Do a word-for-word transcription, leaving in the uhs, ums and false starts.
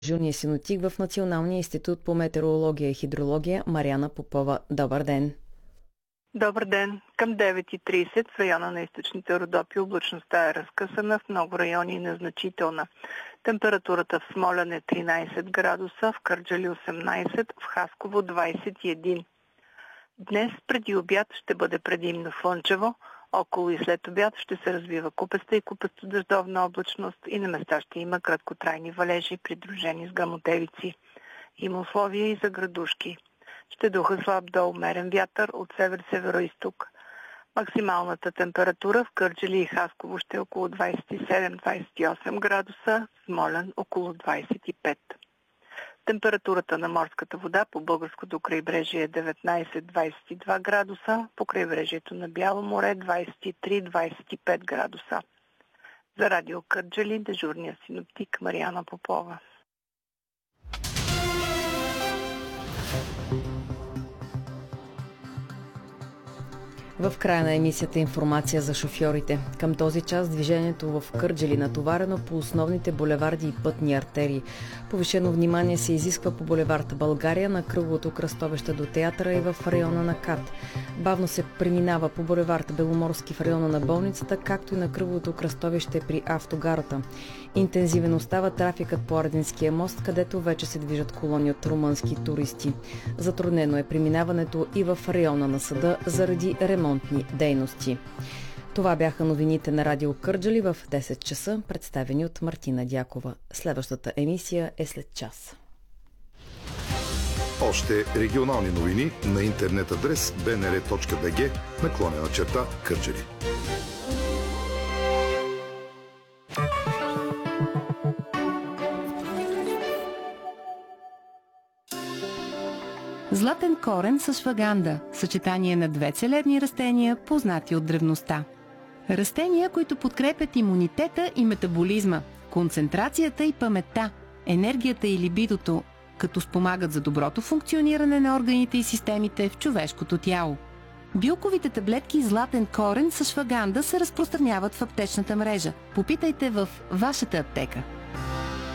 Дежурния синоптик в Националния институт по метеорология и хидрология Мариана Попова. Добър ден! Добър ден! Към девет и трийсет в района на източните Родопи облачността е разкъсана, в много райони незначителна. Температурата в Смолян е тринайсет градуса, в Кърджали осемнайсет, в Хасково двайсет и един. Днес преди обяд ще бъде предимно слънчево, около и след обяд ще се развива купеста и купесто-дъждовна облачност и на места ще има краткотрайни валежи, придружени с гръмотевици. Има условия и за градушки. Ще духа слаб до умерен вятър от север-североизток. Максималната температура в Кърджали и Хасково ще е около двайсет и седем до двайсет и осем градуса, в Смолян около двайсет и пет. Температурата на морската вода по българското крайбрежие е деветнайсет до двайсет и два градуса, по крайбрежието на Бяло море двайсет и три до двайсет и пет градуса. За радио Кърджали дежурния синоптик Мариана Попова. В края на емисията информация за шофьорите. Към този час движението в Кърджали натоварено по основните булеварди и пътни артерии. Повишено внимание се изисква по булевард България, на кръговото кръстовище до театъра и в района на КАТ. Бавно се преминава по булевард Беломорски в района на болницата, както и на кръговото кръстовище при автогарата. Интензивен остава трафикът по Арденския мост, където вече се движат колони от румънски туристи. Затруднено е преминаването и в района на съда заради ремонтни дейности. Това бяха новините на радио Кърджали в десет часа, представени от Мартина Дякова. Следващата емисия е след час. Още регионални новини на интернет адрес би ен ар точка би джи наклонена черта Кърджали. Златен корен с ашваганда – съчетание на две целебни растения, познати от древността. Растения, които подкрепят имунитета и метаболизма, концентрацията и паметта, енергията и либидото, като спомагат за доброто функциониране на органите и системите в човешкото тяло. Билковите таблетки златен корен с ашваганда се разпространяват в аптечната мрежа. Попитайте в вашата аптека.